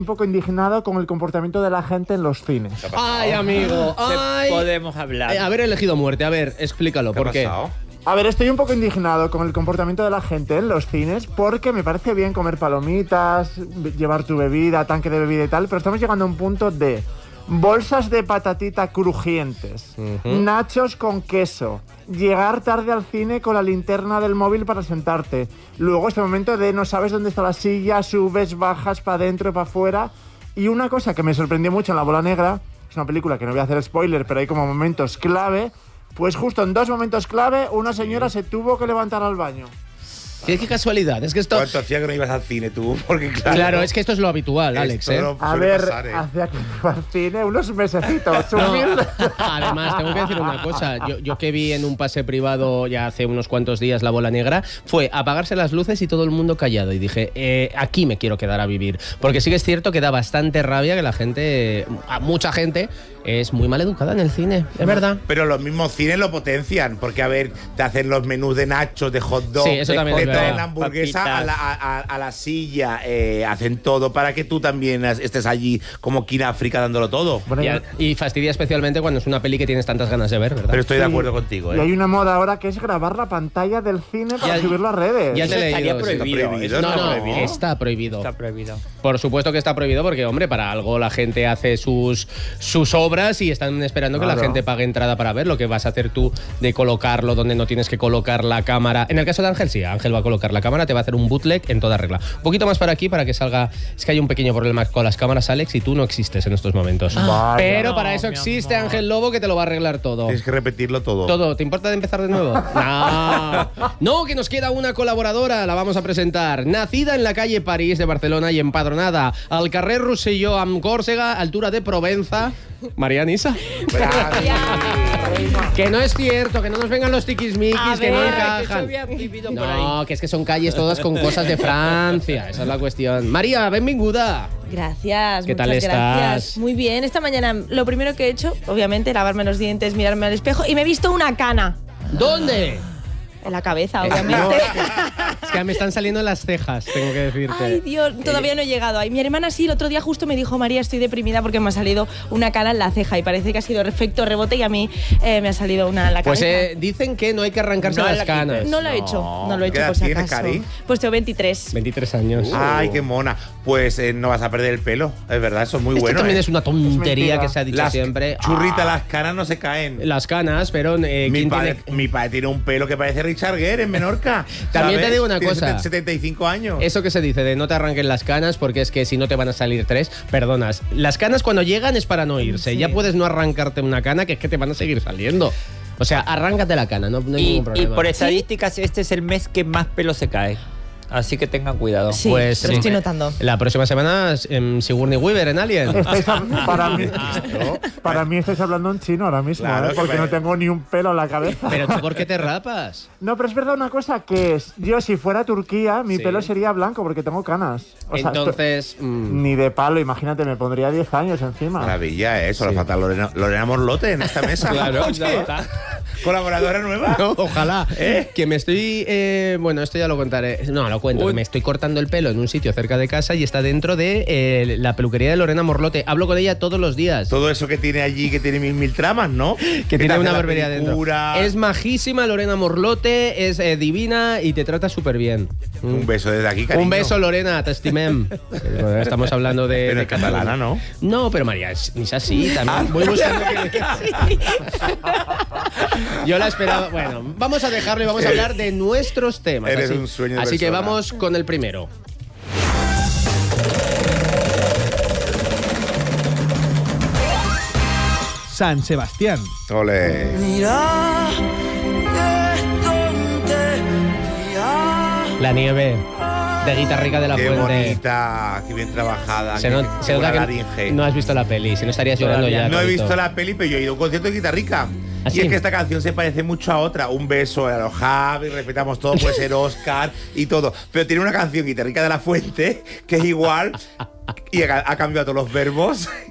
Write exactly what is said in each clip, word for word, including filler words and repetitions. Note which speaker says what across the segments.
Speaker 1: un poco indignado con el comportamiento de la gente en los cines.
Speaker 2: Ay, amigo, ay.
Speaker 3: Podemos hablar.
Speaker 2: Eh, haber elegido muerte, a ver, explícalo, ¿por qué?
Speaker 1: A ver, estoy un poco indignado con el comportamiento de la gente en los cines porque me parece bien comer palomitas, llevar tu bebida, tanque de bebida y tal, pero estamos llegando a un punto de bolsas de patatita crujientes, uh-huh. nachos con queso, llegar tarde al cine con la linterna del móvil para sentarte, luego este momento de no sabes dónde está la silla, subes, bajas, para adentro, para afuera. Y una cosa que me sorprendió mucho en La Bola Negra, es una película que no voy a hacer spoiler, pero hay como momentos clave, pues justo en dos momentos clave una señora se tuvo que levantar al baño.
Speaker 2: ¿Qué, qué casualidad? Es que esto...
Speaker 4: ¿Cuánto hacía que no ibas al cine tú? Porque claro,
Speaker 2: claro, es que esto es lo habitual, Alex. ¿eh?
Speaker 4: No
Speaker 1: a ver,
Speaker 4: pasar, ¿eh?
Speaker 1: hacía que no iba al cine unos mesecitos.
Speaker 2: No, además, tengo que decir una cosa. Yo, yo que vi en un pase privado ya hace unos cuantos días La Bola Negra, fue apagarse las luces y todo el mundo callado. Y dije, eh, aquí me quiero quedar a vivir. Porque sí que es cierto que da bastante rabia que la gente, a mucha gente, es muy mal educada en el cine, es verdad.
Speaker 4: Pero los mismos cines lo potencian, porque a ver, te hacen los menús de nachos, de hot dog,
Speaker 2: sí, eso también
Speaker 4: te
Speaker 2: es
Speaker 4: traen
Speaker 2: verdad.
Speaker 4: la hamburguesa a la, a, a la silla, eh, hacen todo para que tú también estés allí como King África dándolo todo.
Speaker 2: Bueno, y, a, y fastidia especialmente cuando es una peli que tienes tantas ganas de ver, ¿verdad?
Speaker 4: Pero estoy
Speaker 1: sí,
Speaker 4: de acuerdo contigo, ¿eh?
Speaker 1: Y hay una moda ahora que es grabar la pantalla del cine para
Speaker 2: ya,
Speaker 1: subirlo a redes.
Speaker 2: Ya te he leído.
Speaker 3: Estaría prohibido.
Speaker 4: Está prohibido.
Speaker 3: Eso
Speaker 2: No,
Speaker 3: está
Speaker 2: no,
Speaker 3: prohibido.
Speaker 2: está prohibido.
Speaker 3: Está prohibido.
Speaker 2: Por supuesto que está prohibido porque, hombre, para algo la gente hace sus, sus obras y están esperando claro. que la gente pague entrada para ver. Lo que vas a hacer tú de colocarlo donde no tienes que colocar la cámara. En el caso de Ángel, sí, Ángel va a colocar la cámara, te va a hacer un bootleg en toda regla. Un poquito más para aquí para que salga... Es que hay un pequeño problema con las cámaras, Alex, y tú no existes en estos momentos.
Speaker 1: Ah,
Speaker 2: Pero
Speaker 3: no,
Speaker 2: para eso existe
Speaker 3: amor.
Speaker 2: Ángel Lobo que te lo va a arreglar todo.
Speaker 4: Tienes que repetirlo todo.
Speaker 2: Todo. ¿Te importa de empezar de nuevo? No. No, que nos queda una colaboradora, la vamos a presentar. Nacida en la calle París de Barcelona y empadronada al carrer Rosselló amb Còrsega, altura de Provenza. Mariana Isa. Que no es cierto, que no nos vengan los tiquismiquis, que no encajan.
Speaker 3: Que
Speaker 2: no, que es que son calles todas con cosas de Francia. Esa es la cuestión. María, benvinguda.
Speaker 5: Gracias,
Speaker 2: ¿Qué
Speaker 5: muchas
Speaker 2: tal
Speaker 5: gracias.
Speaker 2: estás?
Speaker 5: Muy bien, esta mañana lo primero que he hecho, obviamente, lavarme los dientes, mirarme al espejo y me he visto una cana.
Speaker 2: ¿Dónde?
Speaker 5: En la cabeza, obviamente.
Speaker 2: Es que me están saliendo las cejas, tengo que decirte.
Speaker 5: Ay, Dios, todavía no he llegado ahí. Mi hermana sí, el otro día justo me dijo, María, estoy deprimida porque me ha salido una cana en la ceja y parece que ha sido efecto rebote y a mí eh, me ha salido una en la
Speaker 2: pues
Speaker 5: cabeza.
Speaker 2: Pues eh, dicen que no hay que arrancarse
Speaker 3: No
Speaker 2: las
Speaker 3: la
Speaker 2: canas.
Speaker 3: quites.
Speaker 5: No lo he hecho, no lo he hecho por si
Speaker 4: ¿Tienes,
Speaker 5: acaso.
Speaker 4: Cari?
Speaker 5: Pues tengo veintitrés.
Speaker 2: veintitrés años.
Speaker 4: Ay, qué mona. Pues eh, no vas a perder el pelo, es verdad, eso es muy
Speaker 2: Esto
Speaker 4: bueno.
Speaker 2: también
Speaker 4: ¿eh?
Speaker 2: es una tontería
Speaker 1: Es
Speaker 2: que se ha dicho
Speaker 4: las
Speaker 2: siempre.
Speaker 4: Churrita,
Speaker 2: Ah,
Speaker 4: las canas no se caen.
Speaker 2: las canas, pero eh,
Speaker 4: Mi
Speaker 2: ¿quién
Speaker 4: padre,
Speaker 2: tiene...?
Speaker 4: mi padre tiene un pelo que parece Richard Gere en Menorca.
Speaker 2: También
Speaker 4: ¿sabes?
Speaker 2: te digo una
Speaker 4: Tiene
Speaker 2: cosa.
Speaker 4: setenta y cinco años.
Speaker 2: Eso que se dice de no te arranquen las canas porque es que si no te van a salir tres, perdonas. Las canas cuando llegan es para no irse.
Speaker 5: Sí.
Speaker 2: Ya puedes no arrancarte una cana que es que te van a seguir saliendo. O sea, arráncate la cana, no, no hay
Speaker 3: Y,
Speaker 2: ningún
Speaker 3: y
Speaker 2: problema.
Speaker 3: por estadísticas, este es el mes que más pelo se cae. Así que tengan cuidado.
Speaker 5: Sí,
Speaker 2: Pues,
Speaker 5: lo
Speaker 2: sí.
Speaker 5: estoy notando.
Speaker 2: La próxima semana en Sigourney Weaver en Alien.
Speaker 1: Estáis hab- para, mí, para mí estáis hablando en chino ahora mismo,
Speaker 4: Claro,
Speaker 1: ¿eh?
Speaker 4: que
Speaker 1: Porque
Speaker 4: me-
Speaker 1: no tengo ni un pelo en la cabeza.
Speaker 2: Pero tú, ¿por qué te rapas?
Speaker 1: No, pero es verdad una cosa que es, yo si fuera Turquía, mi
Speaker 2: Sí.
Speaker 1: pelo sería blanco porque tengo canas. O sea, esto-
Speaker 2: Entonces... mm,
Speaker 1: ni de palo, imagínate, me pondría diez años encima.
Speaker 4: Maravilla, ¿eh? Solo falta Lorena, Lorena Morlote en esta mesa.
Speaker 2: Claro,
Speaker 4: Oye,
Speaker 2: ya está.
Speaker 4: colaboradora nueva.
Speaker 2: No, ojalá.
Speaker 4: ¿Eh?
Speaker 2: Que me estoy... eh, bueno, esto ya lo contaré. No, lo cuento.
Speaker 3: Uy.
Speaker 2: Me estoy cortando el pelo en un sitio cerca de casa y está dentro de eh, la peluquería de Lorena Morlote. Hablo con ella todos los días.
Speaker 4: Todo eso que tiene allí, que tiene mil mil tramas, ¿no?
Speaker 2: Que
Speaker 4: te
Speaker 2: tiene
Speaker 4: hace
Speaker 2: una
Speaker 4: la
Speaker 2: barbería dentro.
Speaker 4: pedicura.
Speaker 2: Es majísima Lorena Morlote, es eh, divina y te trata súper bien.
Speaker 4: Un beso desde aquí, cariño.
Speaker 2: Un beso, Lorena, te estimem. Bueno, estamos hablando de...
Speaker 4: Pero
Speaker 2: de
Speaker 4: en catalana, ¿no?
Speaker 2: No, pero María, es, es así también. Voy buscando que... Yo la esperaba. Bueno, vamos a dejarlo y vamos a hablar de nuestros temas.
Speaker 4: Eres
Speaker 2: así,
Speaker 4: un sueño de
Speaker 2: Así que
Speaker 4: persona.
Speaker 2: vamos con el primero.
Speaker 6: San Sebastián.
Speaker 4: Ole.
Speaker 2: La nieve de Guitarrica de la
Speaker 4: Qué
Speaker 2: Fuente.
Speaker 4: bonita, qué bien trabajada.
Speaker 2: Se,
Speaker 4: qué-
Speaker 2: no-
Speaker 4: qué
Speaker 2: se nota
Speaker 4: buena
Speaker 2: que
Speaker 4: laringe.
Speaker 2: no has visto la peli, si no estarías llorando
Speaker 3: Todavía
Speaker 2: ya.
Speaker 4: No he
Speaker 2: Carito.
Speaker 4: visto la peli, pero yo he ido a un concierto de Guitarrica.
Speaker 2: ¿Ah,
Speaker 4: Y
Speaker 2: sí?
Speaker 4: es que esta canción se parece mucho a otra. Un beso a los Javi, respetamos todo, puede ser Oscar y todo. Pero tiene una canción Guitarrica de la Fuente que es igual y ha, ha cambiado todos los verbos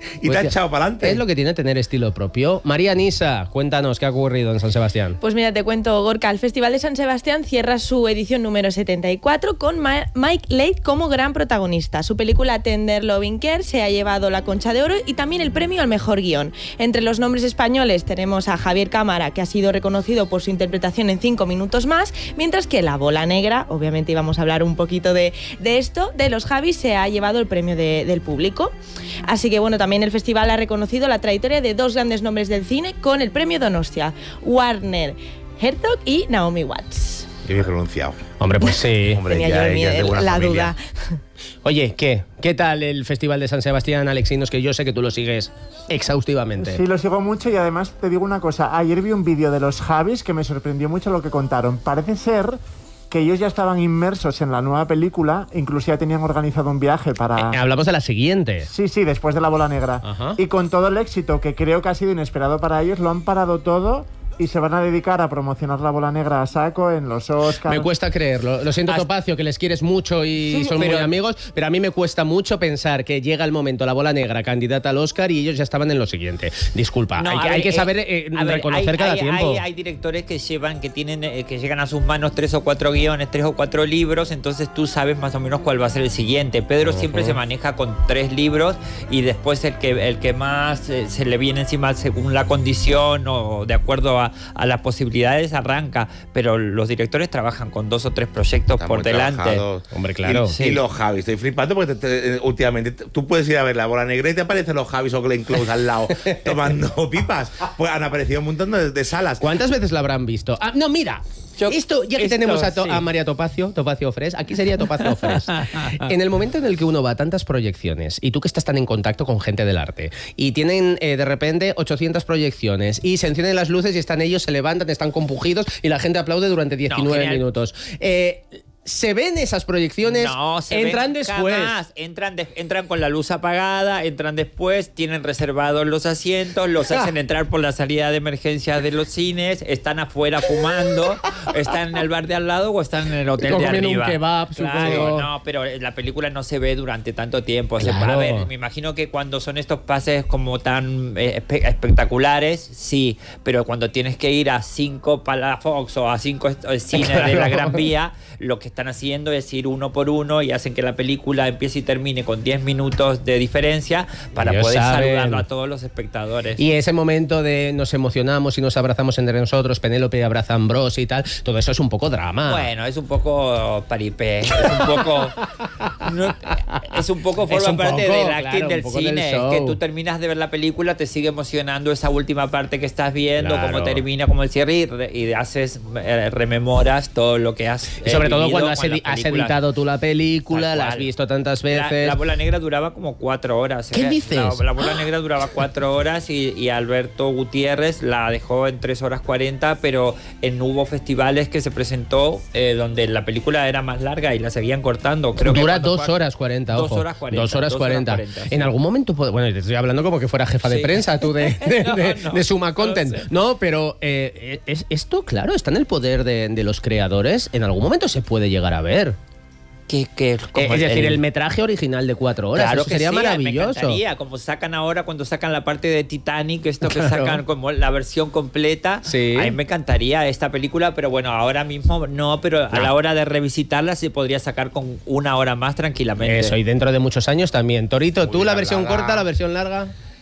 Speaker 4: y te ha echado para adelante.
Speaker 2: Es lo que tiene tener estilo propio. María Nisa, cuéntanos qué ha ocurrido en San Sebastián.
Speaker 5: Pues mira, te cuento, Gorka, el Festival de San Sebastián cierra su edición número setenta y cuatro con Ma- Mike Leigh como gran protagonista. Su película Tender Loving Care se ha llevado la Concha de Oro y también el premio al mejor guión. Entre los nombres españoles tenemos a Javier Cámara, que ha sido reconocido por su interpretación en Cinco minutos más, mientras que La Bola Negra, obviamente íbamos a hablar un poquito de, de esto, de los Javis, se ha llevado el premio de, del público. Así que bueno, también el festival ha reconocido la trayectoria de dos grandes nombres del cine con el premio Donostia, Warner Herzog y Naomi Watts.
Speaker 4: Qué bien pronunciado.
Speaker 2: Hombre, pues sí.
Speaker 4: Hombre,
Speaker 5: Tenía
Speaker 4: ya-
Speaker 5: yo el
Speaker 4: ya
Speaker 5: miedo,
Speaker 4: es de buena
Speaker 5: la
Speaker 4: familia.
Speaker 5: duda.
Speaker 2: Oye, ¿qué? ¿Qué tal el Festival de San Sebastián, Alexinos? Que yo sé que tú lo sigues exhaustivamente.
Speaker 1: Sí, lo sigo mucho y además te digo una cosa. Ayer vi un vídeo de los Javis que me sorprendió mucho lo que contaron. Parece ser que ellos ya estaban inmersos en la nueva película, incluso ya tenían organizado un viaje para...
Speaker 2: Eh, hablamos de la siguiente.
Speaker 1: Sí, sí, después de La Bola Negra.
Speaker 2: Ajá.
Speaker 1: Y con todo el éxito que creo que ha sido inesperado para ellos, lo han parado todo y se van a dedicar a promocionar La Bola Negra a saco en los Oscars.
Speaker 2: Me cuesta creerlo. Lo siento,
Speaker 3: Hasta-
Speaker 2: Topacio, que les quieres mucho y
Speaker 3: Sí,
Speaker 2: son
Speaker 3: pero-
Speaker 2: muy amigos, pero a mí me cuesta mucho pensar que llega el momento, La Bola Negra, candidata al Oscar, y ellos ya estaban en lo siguiente. Disculpa,
Speaker 3: No,
Speaker 2: hay,
Speaker 3: a
Speaker 2: que, hay
Speaker 3: ver,
Speaker 2: que
Speaker 3: eh,
Speaker 2: saber eh,
Speaker 3: a ver,
Speaker 2: reconocer
Speaker 3: hay-
Speaker 2: cada
Speaker 3: hay-
Speaker 2: tiempo.
Speaker 3: Hay, hay directores que llevan, que tienen, eh, que llegan a sus manos tres o cuatro guiones, tres o cuatro libros, entonces tú sabes más o menos cuál va a ser el siguiente. Pedro
Speaker 2: Ujú.
Speaker 3: siempre se maneja con tres libros y después el que, el que más eh, se le viene encima según la condición o de acuerdo a, a las posibilidades arranca, pero los directores trabajan con dos o tres proyectos
Speaker 4: Está
Speaker 3: por
Speaker 4: muy
Speaker 3: delante.
Speaker 4: trabajado.
Speaker 2: Hombre, claro.
Speaker 4: Y,
Speaker 3: Sí.
Speaker 4: y los Javis, estoy flipando porque te- te- últimamente t- tú puedes ir a ver La Bola Negra y te aparecen los Javis o Glenn Close al lado tomando pipas. Pues han aparecido un montón de, de salas.
Speaker 2: ¿Cuántas veces la habrán visto? Ah, no, mira.
Speaker 3: Yo-
Speaker 2: esto, ya que
Speaker 3: esto,
Speaker 2: tenemos a, To-
Speaker 3: sí.
Speaker 2: a María Topacio, Topacio Fres, aquí sería Topacio Fres. En el momento en el que uno va a tantas proyecciones, y tú que estás tan en contacto con gente del arte, y tienen eh, de repente ochocientas proyecciones, y se encienden las luces y están ellos, se levantan, están compugidos, y la gente aplaude durante diecinueve
Speaker 3: genial.
Speaker 2: minutos. Eh, ¿Se ven esas proyecciones?
Speaker 3: No, se
Speaker 2: entran
Speaker 3: ven
Speaker 2: después.
Speaker 3: jamás. Entran, de- entran con la luz apagada, entran después, tienen reservados los asientos, los hacen entrar por la salida de emergencia de los cines, están afuera fumando, están en el bar de al lado o están en el hotel
Speaker 2: O
Speaker 3: de
Speaker 2: comiendo un
Speaker 3: arriba.
Speaker 2: kebab,
Speaker 3: Claro,
Speaker 2: supongo.
Speaker 3: no, pero la película no se ve durante tanto tiempo. O sea,
Speaker 2: Claro.
Speaker 3: a ver, me imagino que cuando son estos pases como tan eh, espe- espectaculares, sí, pero cuando tienes que ir a cinco Palafox o a cinco est- eh, cines de la
Speaker 2: Claro.
Speaker 3: Gran Vía, lo que están haciendo es ir uno por uno y hacen que la película empiece y termine con diez minutos de diferencia para
Speaker 2: Ellos
Speaker 3: poder
Speaker 2: saben.
Speaker 3: saludarlo a todos los espectadores.
Speaker 2: Y ese momento de nos emocionamos y nos abrazamos entre nosotros, Penélope abraza a Ambrosio y tal, todo eso es un poco drama.
Speaker 3: Bueno, es un poco paripé, es un poco no, es un poco forma
Speaker 2: un
Speaker 3: parte
Speaker 2: poco,
Speaker 3: del acting
Speaker 2: claro, un
Speaker 3: del
Speaker 2: poco del
Speaker 3: cine,
Speaker 2: show.
Speaker 3: que tú terminas de ver la película, te sigue emocionando esa última parte que estás viendo,
Speaker 2: Claro.
Speaker 3: cómo termina, cómo el cierre y, re- y haces eh, rememoras todo lo que has
Speaker 2: Y sobre
Speaker 3: eh,
Speaker 2: todo
Speaker 3: vivido
Speaker 2: cuando has,
Speaker 3: con las
Speaker 2: edi- has
Speaker 3: películas.
Speaker 2: editado tú la película,
Speaker 3: Tal
Speaker 2: la has
Speaker 3: cual.
Speaker 2: visto tantas
Speaker 3: La,
Speaker 2: veces.
Speaker 3: la Bola Negra duraba como cuatro horas.
Speaker 2: ¿Qué
Speaker 3: Era-
Speaker 2: dices?
Speaker 3: La, la Bola Negra duraba cuatro horas y, y Alberto Gutiérrez la dejó en tres horas cuarenta, pero en hubo festivales que se presentó eh, donde la película era más larga y la seguían cortando. Creo que
Speaker 2: Dura
Speaker 3: cuando
Speaker 2: dos
Speaker 3: fue-
Speaker 2: horas cuarenta,
Speaker 3: Dos
Speaker 2: ojo.
Speaker 3: horas cuarenta.
Speaker 2: Dos horas cuarenta.
Speaker 3: sí.
Speaker 2: En algún momento, puede- bueno, te estoy hablando como que fuera jefa de
Speaker 3: Sí.
Speaker 2: prensa tú de, de,
Speaker 3: No,
Speaker 2: de-
Speaker 3: no,
Speaker 2: de Suma
Speaker 3: no
Speaker 2: Content.
Speaker 3: sé.
Speaker 2: No, pero eh, es, esto, claro, está en el poder de, de los creadores. En algún momento se puede llegar a ver.
Speaker 3: Que, que,
Speaker 2: Eh,
Speaker 3: como
Speaker 2: es decir, el, metraje original de cuatro horas.
Speaker 3: Claro
Speaker 2: Eso
Speaker 3: que
Speaker 2: sería
Speaker 3: sí,
Speaker 2: maravilloso.
Speaker 3: Me encantaría, como sacan ahora cuando sacan la parte de Titanic, esto que
Speaker 2: Claro.
Speaker 3: sacan como la versión completa.
Speaker 2: Sí.
Speaker 3: A mí me encantaría esta película, pero bueno, ahora mismo no, pero a
Speaker 2: No.
Speaker 3: la hora de revisitarla se podría sacar con una hora más tranquilamente.
Speaker 2: Eso, y dentro de muchos años también. Torito, ¿tú
Speaker 4: Uy,
Speaker 2: la
Speaker 4: la
Speaker 2: versión
Speaker 4: verdad.
Speaker 2: corta, la versión larga?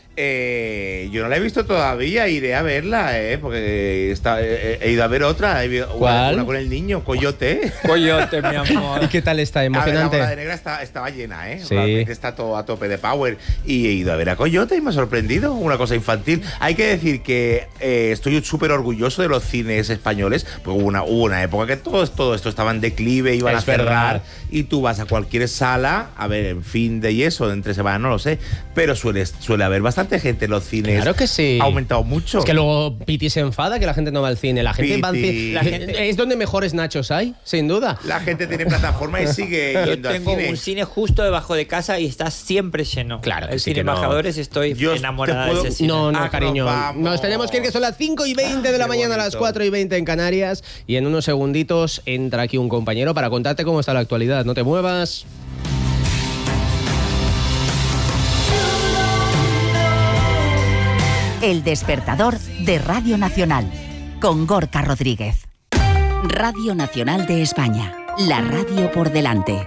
Speaker 4: Eh, yo no la he visto todavía, iré a verla, eh, porque está, eh, he ido a ver otra, he ido- una-
Speaker 2: ¿Cuál?
Speaker 4: Una con el niño, Coyote.
Speaker 3: Coyote, mi amor.
Speaker 2: ¿Y qué tal está?
Speaker 4: A ver, la
Speaker 2: ¿Emocionante?
Speaker 4: Bola de Negra está- estaba llena, ¿eh?
Speaker 2: Sí.
Speaker 4: Realmente está todo a tope de power. Y he ido a ver a Coyote y me ha sorprendido, una cosa infantil. Hay que decir que eh, estoy súper orgulloso de los cines españoles, porque hubo una, hubo una época que todo, todo esto estaba en declive, iban
Speaker 2: Es
Speaker 4: a cerrar,
Speaker 2: verdad.
Speaker 4: y tú vas a cualquier sala, a ver, en fin de y eso, entre semana, no lo sé, pero suele, suele haber bastante gente en los cines.
Speaker 2: Claro que sí.
Speaker 4: Ha aumentado mucho.
Speaker 2: Es que luego Piti se enfada que la gente no va al cine. La gente va al
Speaker 4: Piti.
Speaker 2: cine.
Speaker 4: La
Speaker 3: gente-
Speaker 2: Es donde mejores nachos hay, sin duda.
Speaker 4: La gente tiene plataforma y sigue
Speaker 3: Yo
Speaker 4: yendo al
Speaker 3: tengo
Speaker 4: cine.
Speaker 3: un cine justo debajo de casa y está siempre lleno.
Speaker 2: Claro que
Speaker 3: El
Speaker 2: sí
Speaker 3: cine
Speaker 2: que no.
Speaker 3: Embajadores, estoy
Speaker 4: Yo te
Speaker 3: enamorada
Speaker 4: puedo-
Speaker 3: de ese cine.
Speaker 2: No, no,
Speaker 4: Ah,
Speaker 2: cariño.
Speaker 4: nos vamos.
Speaker 2: Nos tenemos que ir, que son las cinco y veinte de la
Speaker 4: Qué
Speaker 2: mañana, a las
Speaker 4: bonito.
Speaker 2: cuatro y veinte en Canarias. Y en unos segunditos entra aquí un compañero para contarte cómo está la actualidad. No te muevas.
Speaker 7: El despertador de Radio Nacional, con Gorka Rodríguez. Radio Nacional de España, la radio por delante.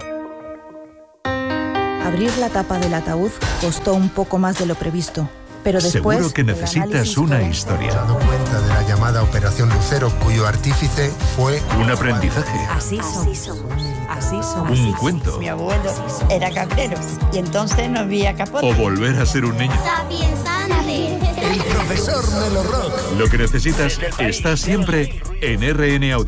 Speaker 8: Abrir la tapa del ataúd costó un poco más de lo previsto, pero después...
Speaker 9: Seguro que necesitas una historia.
Speaker 10: Dado cuenta de la llamada Operación Lucero, cuyo artífice fue...
Speaker 9: Un aprendizaje.
Speaker 11: Así somos. Así somos.
Speaker 9: Un cuento.
Speaker 11: Mi abuelo era cabrero y entonces no había capote.
Speaker 9: O volver a ser un niño.
Speaker 10: El profesor Melo Rock.
Speaker 9: Lo que necesitas está siempre en R N Audio.